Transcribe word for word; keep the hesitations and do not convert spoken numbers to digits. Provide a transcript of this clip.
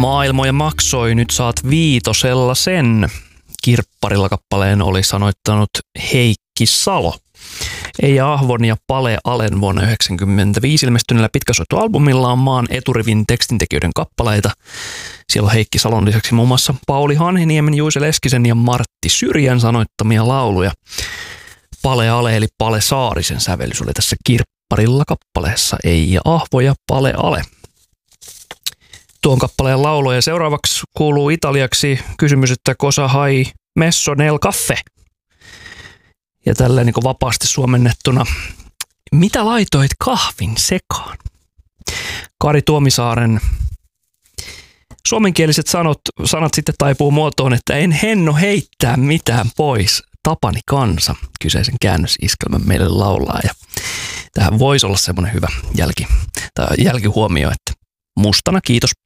Maailmoja maksoi, nyt saat viitosella sen. Kirpparilla kappaleen oli sanoittanut Heikki Salo. Eija Ahvon ja Pale Alen vuonna yhdeksänkymmentäviisi ilmestyneellä pitkäsoittoalbumilla on maan eturivin tekstintekijöiden kappaleita. Siellä on Heikki Salon lisäksi muun muassa Pauli Hanhiniemen, Juise Leskisen ja Martti Syrjän sanoittamia lauluja. Pale Ale eli Pale Saarisen sävellys oli tässä Kirpparilla kappaleessa. Eija Ahvo ja Pale Ale. Tuon kappaleen lauluja. Seuraavaksi kuuluu italiaksi kysymys, että cosa hai messo nel caffè? Ja tälleen niin kuin vapaasti suomennettuna, mitä laitoit kahvin sekaan? Kari Tuomisaaren suomenkieliset sanot, sanat sitten taipuu muotoon, että en henno heittää mitään pois. Tapani kansa kyseisen käännösiskelmän meille laulaa. Ja tähän voisi olla semmoinen hyvä jälki, tai jälkihuomio, että mustana kiitos.